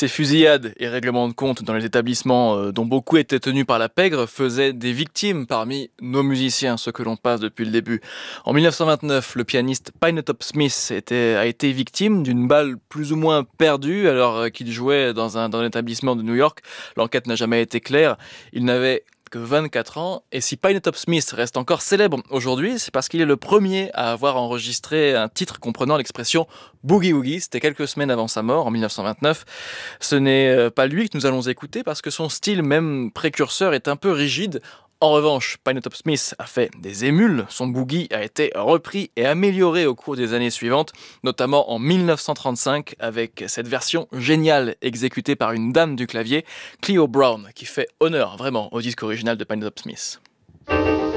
Ces fusillades et règlements de compte dans les établissements dont beaucoup étaient tenus par la pègre faisaient des victimes parmi nos musiciens, ce que l'on passe depuis le début. En 1929, le pianiste Pinetop Smith a été victime d'une balle plus ou moins perdue alors qu'il jouait dans un établissement de New York. L'enquête n'a jamais été claire. Il n'avait que 24 ans, et si Pinetop Smith reste encore célèbre aujourd'hui, c'est parce qu'il est le premier à avoir enregistré un titre comprenant l'expression Boogie Woogie. C'était quelques semaines avant sa mort, en 1929. Ce n'est pas lui que nous allons écouter, parce que son style, même précurseur, est un peu rigide. En revanche, Pinetop Smith a fait des émules, son boogie a été repris et amélioré au cours des années suivantes, notamment en 1935 avec cette version géniale exécutée par une dame du clavier, Cleo Brown, qui fait honneur vraiment au disque original de Pinetop Smith.